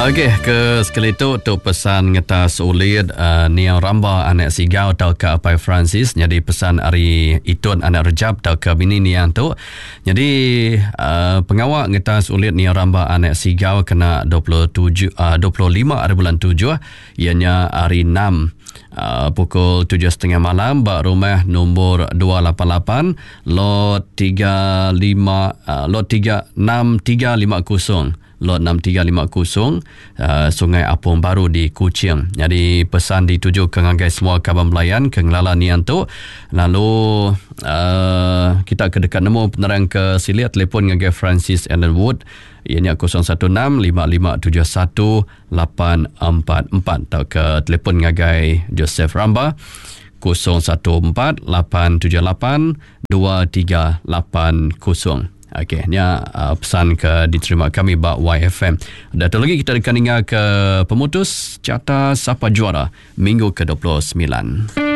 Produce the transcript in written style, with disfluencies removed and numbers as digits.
Okey, ke sekali tu pesan ngetas ulit Niang Ramba anak sigau tau ke Apai Francis. Jadi pesan hari Itun anak Rejab tau ke bini Niang tu. Jadi pengawak ngetas ulit Niang Ramba anak sigau kena 25 hari bulan 7. Ianya hari 6 pukul 7.30 malam bak rumah nombor 288 lot 6350 lot 6350 Sungai Apung Baru di Kuching. Jadi pesan dituju ke ngagai semua kawan melayan ke ngelala nian tu. Lalu kita ke dekat nemu penerang ke silia telefon ngagai Francis Allen Wood. Ianya 016-557-844 atau ke telefon ngagai Joseph Ramba 014-878-23880. Okey, ni pesan ke diterima kami bak YFM. Datang lagi kita akan dengar ke pemutus carta siapa juara minggu ke-29.